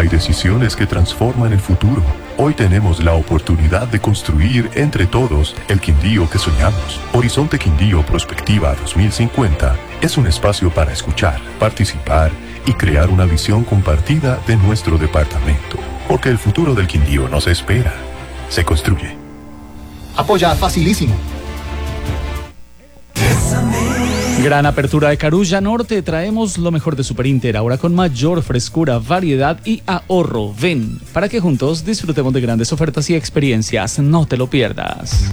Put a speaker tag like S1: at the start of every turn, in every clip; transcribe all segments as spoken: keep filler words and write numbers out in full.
S1: Hay decisiones que transforman el futuro. Hoy tenemos la oportunidad de construir entre todos el Quindío que soñamos. Horizonte Quindío Prospectiva dos mil cincuenta es un espacio para escuchar, participar y crear una visión compartida de nuestro departamento. Porque el futuro del Quindío no se espera, se construye.
S2: Apoya facilísimo.
S3: Gran apertura de Carulla Norte, traemos lo mejor de Super Inter, ahora con mayor frescura, variedad y ahorro. Ven, para que juntos disfrutemos de grandes ofertas y experiencias, no te lo pierdas.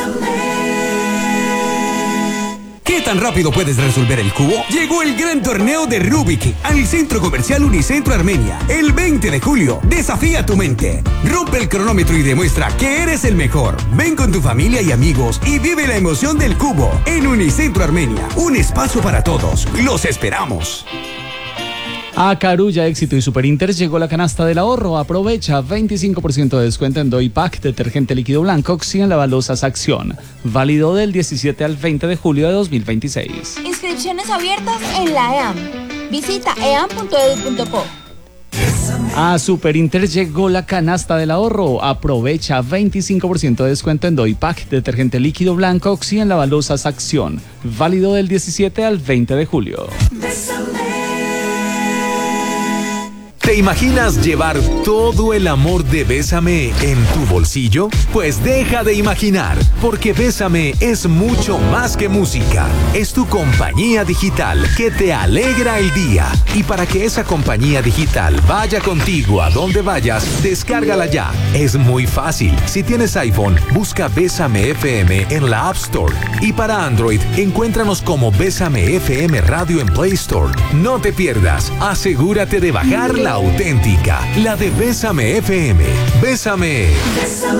S4: ¿Qué tan rápido puedes resolver el cubo? Llegó el gran torneo de Rubik al Centro Comercial Unicentro Armenia el veinte de julio. Desafía tu mente, rompe el cronómetro y demuestra que eres el mejor. Ven con tu familia y amigos y vive la emoción del cubo en Unicentro Armenia. Un espacio para todos. Los esperamos.
S3: A Carulla, Éxito y Super Inter llegó la canasta del ahorro. Aprovecha veinticinco por ciento de descuento en Doypack, detergente líquido Blancox y en lavalosas Acción. Válido del diecisiete al veinte de julio de dos mil veintiséis.
S5: Inscripciones abiertas en la E A M. Visita e a m punto e d u punto co.
S3: A Super Inter llegó la canasta del ahorro. Aprovecha veinticinco por ciento de descuento en Doypack, detergente líquido Blancox y en lavalosas Acción. Válido del diecisiete al veinte de julio.
S6: ¿Te imaginas llevar todo el amor de Bésame en tu bolsillo? Pues deja de imaginar, porque Bésame es mucho más que música. Es tu compañía digital que te alegra el día. Y para que esa compañía digital vaya contigo a donde vayas, descárgala ya. Es muy fácil. Si tienes iPhone, busca Bésame F M en la App Store. Y para Android, encuéntranos como Bésame F M Radio en Play Store. No te pierdas. Asegúrate de bajar la auténtica, la de Bésame F M. Bésame.